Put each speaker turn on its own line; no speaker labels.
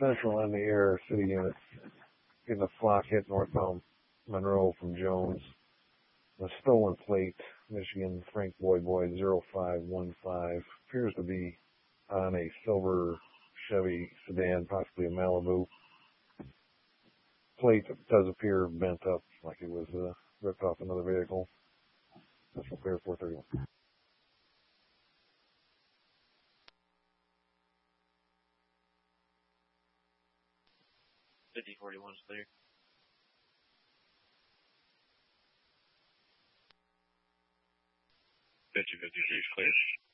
Central in the air, city units. Getting a flock hit northbound Monroe from Jones. A stolen plate, Michigan, Frank Boyd 0515. Appears to be on a silver Chevy sedan, possibly a Malibu. Plate does appear bent up, like it was ripped off another vehicle. That's from Clear 431.
5041 is clear. 5053 is clear.